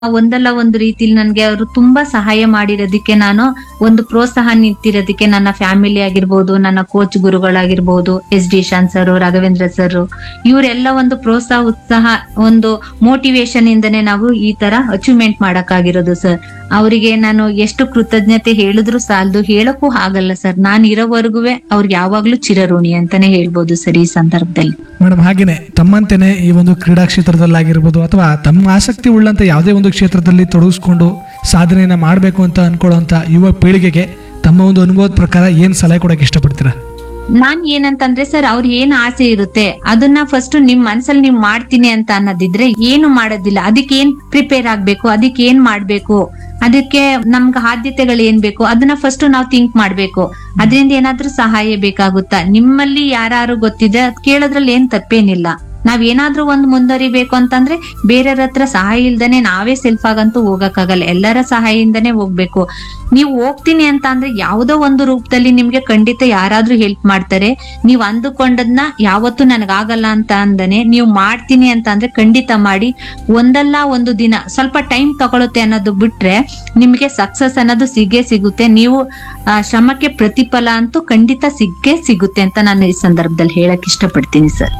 ಒಂದಲ್ಲ ಒಂದು ರೀತಿಲಿ ನನ್ಗೆ ಅವರು ತುಂಬಾ ಸಹಾಯ ಮಾಡಿರೋದಕ್ಕೆ, ನಾನು ಒಂದು ಪ್ರೋತ್ಸಾಹ ನೀಡ್ತಿರೋದಕ್ಕೆ ನನ್ನ ಫ್ಯಾಮಿಲಿ ಆಗಿರ್ಬೋದು, ನನ್ನ ಕೋಚ್ ಗುರುಗಳಾಗಿರ್ಬೋದು, SD ಶಾನ್ ಸರ್, ರಾಘವೇಂದ್ರ ಸರ್, ಇವರೆಲ್ಲ ಒಂದು ಪ್ರೋತ್ಸಾಹ, ಉತ್ಸಾಹ, ಒಂದು ಮೋಟಿವೇಶನ್ ಇಂದನೇ ನಾವು ಈ ತರ ಅಚೀವ್ಮೆಂಟ್ ಮಾಡಕ್ಕಾಗಿರೋದು ಸರ್. ಅವರಿಗೆ ನಾನು ಎಷ್ಟು ಕೃತಜ್ಞತೆ ಹೇಳಿದ್ರು ಸಾಲದು, ಹೇಳಕ್ಕೂ ಆಗಲ್ಲ ಸರ್. ನಾನು ಇರೋವರೆಗೂ ಅವ್ರಿಗೆ ಯಾವಾಗ್ಲೂ ಚಿರಋಣಿ ಅಂತಾನೆ ಹೇಳ್ಬೋದು ಸರ್ ಈ ಸಂದರ್ಭದಲ್ಲಿ. ಮೇಡಮ್, ಹಾಗೇನೆ ತಮ್ಮಂತೆನೆ ಈ ಒಂದು ಕ್ರೀಡಾ ಕ್ಷೇತ್ರದಲ್ಲಾಗಿರ್ಬೋದು ಅಥವಾ ತಮ್ಮ ಆಸಕ್ತಿ ಉಳ್ಳಂತ ಯಾವುದೇ ಒಂದು ಕ್ಷೇತ್ರದಲ್ಲಿ ತೊಡಗಿಸ್ಕೊಂಡು ಸಾಧನೆಯನ್ನ ಮಾಡಬೇಕು ಅಂತ ಅನ್ಕೊಳ್ಳುವಂತ ಯುವ ಪೀಳಿಗೆಗೆ ತಮ್ಮ ಒಂದು ಅನುಭವದ ಪ್ರಕಾರ ಏನ್ ಸಲಹೆ ಕೊಡಕ್ಕೆ ಇಷ್ಟಪಡ್ತೀರಾ? ನಾನ್ ಏನಂತಂದ್ರೆ ಸರ್, ಅವ್ರ ಏನ್ ಆಸೆ ಇರುತ್ತೆ ಅದನ್ನ ಫಸ್ಟ್ ನಿಮ್ ಮನ್ಸಲ್ಲಿ ನೀವ್ ಮಾಡ್ತೀನಿ ಅಂತ ಅನ್ನೋದಿದ್ರೆ ಏನು ಮಾಡೋದಿಲ್ಲ. ಅದಕ್ಕೆ ಏನ್ ಪ್ರಿಪೇರ್ ಆಗ್ಬೇಕು, ಅದಕ್ಕೆ ಏನ್ ಮಾಡ್ಬೇಕು, ಅದಕ್ಕೆ ನಮ್ಗೆ ಆದ್ಯತೆಗಳು ಏನ್ ಬೇಕು ಅದನ್ನ ಫಸ್ಟ್ ನಾವು ಥಿಂಕ್ ಮಾಡ್ಬೇಕು. ಅದರಿಂದ ಏನಾದ್ರೂ ಸಹಾಯ ಬೇಕಾಗುತ್ತಾ, ನಿಮ್ಮಲ್ಲಿ ಯಾರು ಗೊತ್ತಿದೆ ಅದ್ ಕೇಳೋದ್ರಲ್ಲಿ ಏನ್ ತಪ್ಪೇನಿಲ್ಲ. ನಾವ್ ಏನಾದ್ರೂ ಒಂದ್ ಮುಂದುವರಿಬೇಕು ಅಂತಂದ್ರೆ ಬೇರೆಯವ್ರ ಹತ್ರ ಸಹಾಯ ಇಲ್ದೇನೆ ನಾವೇ ಸೆಲ್ಫ್ ಆಗಂತೂ ಹೋಗಕ್ಕಾಗಲ್ಲ, ಎಲ್ಲರ ಸಹಾಯದಿಂದನೇ ಹೋಗ್ಬೇಕು. ನೀವು ಹೋಗ್ತೀನಿ ಅಂತ ಅಂದ್ರೆ ಯಾವ್ದೋ ಒಂದು ರೂಪದಲ್ಲಿ ನಿಮ್ಗೆ ಖಂಡಿತ ಯಾರಾದ್ರೂ ಹೆಲ್ಪ್ ಮಾಡ್ತಾರೆ. ನೀವ್ ಅಂದುಕೊಂಡದ್ನ ಯಾವತ್ತೂ ನನಗಾಗಲ್ಲ ಅಂತ ಅಂದನೆ ನೀವು ಮಾಡ್ತೀನಿ ಅಂತ ಅಂದ್ರೆ ಖಂಡಿತ ಮಾಡಿ. ಒಂದಲ್ಲ ಒಂದು ದಿನ ಸ್ವಲ್ಪ ಟೈಮ್ ತಗೊಳುತ್ತೆ ಅನ್ನೋದು ಬಿಟ್ರೆ ನಿಮ್ಗೆ ಸಕ್ಸಸ್ ಅನ್ನೋದು ಸಿಗೇ ಸಿಗುತ್ತೆ. ನೀವು ಶ್ರಮಕ್ಕೆ ಪ್ರತಿಫಲ ಅಂತೂ ಖಂಡಿತ ಸಿಕ್ಕೇ ಸಿಗುತ್ತೆ ಅಂತ ನಾನು ಈ ಸಂದರ್ಭದಲ್ಲಿ ಹೇಳಕ್ ಇಷ್ಟಪಡ್ತೀನಿ ಸರ್.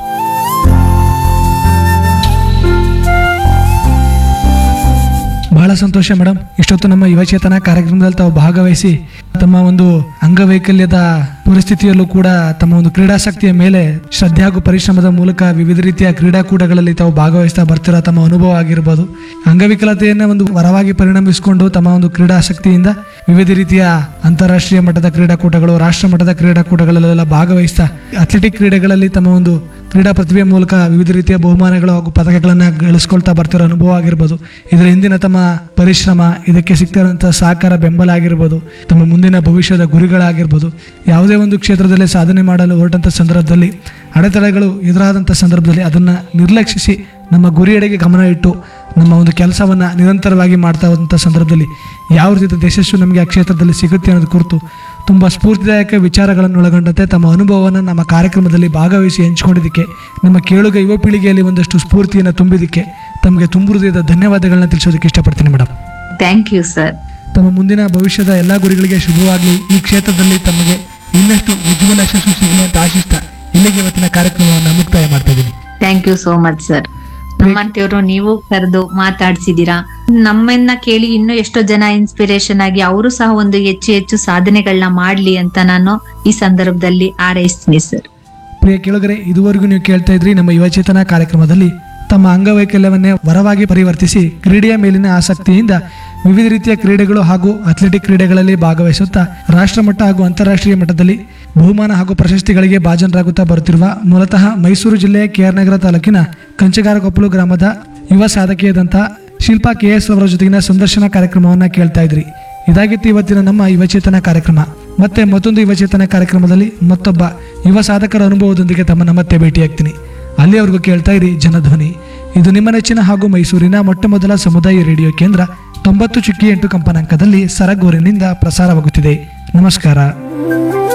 ಬಹಳ ಸಂತೋಷ ಮೇಡಮ್. ಇಷ್ಟೊತ್ತು ನಮ್ಮ ಯುವಚೇತನ ಕಾರ್ಯಕ್ರಮದಲ್ಲಿ ತಾವು ಭಾಗವಹಿಸಿ ತಮ್ಮ ಒಂದು ಅಂಗವೈಕಲ್ಯದ ಪರಿಸ್ಥಿತಿಯಲ್ಲೂ ಕೂಡ ತಮ್ಮ ಒಂದು ಕ್ರೀಡಾಸಕ್ತಿಯ ಮೇಲೆ ಶ್ರದ್ಧೆ ಹಾಗೂ ಪರಿಶ್ರಮದ ಮೂಲಕ ವಿವಿಧ ರೀತಿಯ ಕ್ರೀಡಾಕೂಟಗಳಲ್ಲಿ ತಾವು ಭಾಗವಹಿಸ್ತಾ ಬರ್ತಿರೋ ತಮ್ಮ ಅನುಭವ ಆಗಿರ್ಬೋದು, ಅಂಗವಿಕಲತೆಯನ್ನ ಒಂದು ವರವಾಗಿ ಪರಿಣಮಿಸಿಕೊಂಡು ತಮ್ಮ ಒಂದು ಕ್ರೀಡಾಸಕ್ತಿಯಿಂದ ವಿವಿಧ ರೀತಿಯ ಅಂತಾರಾಷ್ಟ್ರೀಯ ಮಟ್ಟದ ಕ್ರೀಡಾಕೂಟಗಳು, ರಾಷ್ಟ್ರ ಮಟ್ಟದ ಕ್ರೀಡಾಕೂಟಗಳಲ್ಲೆಲ್ಲ ಭಾಗವಹಿಸ್ತಾ ಅಥ್ಲೆಟಿಕ್ ಕ್ರೀಡೆಗಳಲ್ಲಿ ತಮ್ಮ ಒಂದು ಕ್ರೀಡಾ ಪ್ರತಿಭೆ ಮೂಲಕ ವಿವಿಧ ರೀತಿಯ ಬಹುಮಾನಗಳು ಹಾಗೂ ಪದಕಗಳನ್ನ ಗಳಿಸ್ಕೊಳ್ತಾ ಬರ್ತಿರೋ ಅನುಭವ ಆಗಿರ್ಬೋದು, ಇದರ ಹಿಂದಿನ ತಮ್ಮ ಪರಿಶ್ರಮ, ಇದಕ್ಕೆ ಸಿಗ್ತಿರೋಂಥ ಸಹಕಾರ, ಬೆಂಬಲ ಆಗಿರ್ಬೋದು, ತಮ್ಮ ಮುಂದಿನ ಭವಿಷ್ಯದ ಗುರಿಗಳಾಗಿರ್ಬೋದು, ಯಾವುದೇ ಒಂದು ಕ್ಷೇತ್ರದಲ್ಲಿ ಸಾಧನೆ ಮಾಡಲು ಹೊರಟಂಥ ಸಂದರ್ಭದಲ್ಲಿ ಅಡೆತಡೆಗಳು ಎದುರಾದಂಥ ಸಂದರ್ಭದಲ್ಲಿ ಅದನ್ನು ನಿರ್ಲಕ್ಷಿಸಿ ನಮ್ಮ ಗುರಿಯೆಡೆಗೆ ಗಮನ ಇಟ್ಟು ನಮ್ಮ ಒಂದು ಕೆಲಸವನ್ನು ನಿರಂತರವಾಗಿ ಮಾಡ್ತಾ ಹೋದಂಥ ಸಂದರ್ಭದಲ್ಲಿ ಯಾವ ರೀತಿಯ ಯಶಸ್ಸು ನಮಗೆ ಆ ಕ್ಷೇತ್ರದಲ್ಲಿ ಸಿಗುತ್ತೆ ಅನ್ನೋದು ಕುರಿತು ತುಂಬ ಸ್ಫೂರ್ತಿದಾಯಕ ವಿಚಾರಗಳನ್ನು ಒಳಗೊಂಡಂತೆ ತಮ್ಮ ಅನುಭವವನ್ನು ನಮ್ಮ ಕಾರ್ಯಕ್ರಮದಲ್ಲಿ ಭಾಗವಹಿಸಿ ಹಂಚಿಕೊಂಡಿದ್ದಕ್ಕೆ, ನಮ್ಮ ಕೇಳುಗ ಯುವ ಪೀಳಿಗೆಯಲ್ಲಿ ಒಂದಷ್ಟು ಸ್ಫೂರ್ತಿಯನ್ನು ತುಂಬಿದ್ದಕ್ಕೆ ತಮಗೆ ತುಂಬ ಹೃದಯದ ಧನ್ಯವಾದಗಳನ್ನ ತಿಳಿಸೋದಕ್ಕೆ ಇಷ್ಟಪಡ್ತೀನಿ ಮೇಡಮ್. Thank you sir. ತಮ್ಮ ಮುಂದಿನ ಭವಿಷ್ಯದ ಎಲ್ಲ ಗುರಿಗಳಿಗೆ ಶುಭವಾಗಲಿ. ಈ ಕ್ಷೇತ್ರದಲ್ಲಿ ತಮಗೆ ಇನ್ನಷ್ಟು ಉಜ್ವಲ ಯಶಸ್ಸು ಸಿಗಲಿ ಅಂತ ಆಶಿಸ್ತಾ ಇಲ್ಲಿಗೆ ಇವತ್ತಿನ ಕಾರ್ಯಕ್ರಮವನ್ನು ಮುಕ್ತಾಯ ಮಾಡ್ತಾ ಇದ್ದೀನಿ. Thank you so much sir. ನಮ್ಮಂತೆಯವರು ನೀವು ಕರೆದು ಮಾತಾಡ್ಸಿದೀರಾ. ನಮ್ಮನ್ನ ಕೇಳಿ ಇನ್ನೂ ಎಷ್ಟೋ ಜನ ಇನ್ಸ್ಪಿರೇಷನ್ ಆಗಿ ಅವರು ಸಹ ಒಂದು ಹೆಚ್ಚು ಹೆಚ್ಚು ಸಾಧನೆಗಳನ್ನ ಮಾಡ್ಲಿ ಅಂತ ನಾನು ಈ ಸಂದರ್ಭದಲ್ಲಿ ಹಾರೈಸ್ತೀನಿ ಸರ್. ಪ್ರಿಯ ಕೇಳುಗರೆ, ಇದುವರೆಗೂ ನೀವು ಕೇಳ್ತಾ ಇದ್ರಿ ನಮ್ಮ ಯುವಚೇತನ ಕಾರ್ಯಕ್ರಮದಲ್ಲಿ ತಮ್ಮ ಅಂಗವೈಕಲ್ಯವನ್ನೇ ವರವಾಗಿ ಪರಿವರ್ತಿಸಿ ಕ್ರೀಡೆಯ ಮೇಲಿನ ಆಸಕ್ತಿಯಿಂದ ವಿವಿಧ ರೀತಿಯ ಕ್ರೀಡೆಗಳು ಹಾಗೂ ಅಥ್ಲೆಟಿಕ್ ಕ್ರೀಡೆಗಳಲ್ಲಿ ಭಾಗವಹಿಸುತ್ತಾ ರಾಷ್ಟ್ರಮಟ್ಟ ಹಾಗೂ ಅಂತಾರಾಷ್ಟ್ರೀಯ ಮಟ್ಟದಲ್ಲಿ ಬಹುಮಾನ ಹಾಗೂ ಪ್ರಶಸ್ತಿಗಳಿಗೆ ಭಾಜನರಾಗುತ್ತಾ ಬರುತ್ತಿರುವ ಮೂಲತಃ ಮೈಸೂರು ಜಿಲ್ಲೆಯ KR ನಗರ ತಾಲೂಕಿನ ಕಂಚಗಾರಕೊಪ್ಪಲು ಗ್ರಾಮದ ಯುವ ಸಾಧಕಿಯಾದಂಥ ಶಿಲ್ಪಾ KS ಅವರ ಜೊತೆಗಿನ ಸಂದರ್ಶನ ಕಾರ್ಯಕ್ರಮವನ್ನು ಕೇಳ್ತಾ ಇದ್ರಿ. ಇದಾಗಿತ್ತು ಇವತ್ತಿನ ನಮ್ಮ ಯುವಚೇತನ ಕಾರ್ಯಕ್ರಮ. ಮತ್ತೆ ಮತ್ತೊಂದು ಯುವಚೇತನ ಕಾರ್ಯಕ್ರಮದಲ್ಲಿ ಮತ್ತೊಬ್ಬ ಯುವ ಸಾಧಕರ ಅನುಭವದೊಂದಿಗೆ ತಮ್ಮನ್ನ ಮತ್ತೆ ಭೇಟಿಯಾಗ್ತೀನಿ. ಅಲ್ಲಿಯವರೆಗೂ ಕೇಳ್ತಾ ಇರಿ ಜನಧ್ವನಿ. ಇದು ನಿಮ್ಮ ನೆಚ್ಚಿನ ಹಾಗೂ ಮೈಸೂರಿನ ಮೊಟ್ಟ ಮೊದಲ ಸಮುದಾಯ ರೇಡಿಯೋ ಕೇಂದ್ರ 90.8 ಕಂಪನಾಂಕದಲ್ಲಿ ಸರಗೂರಿನಿಂದ ಪ್ರಸಾರವಾಗುತ್ತಿದೆ. ನಮಸ್ಕಾರ.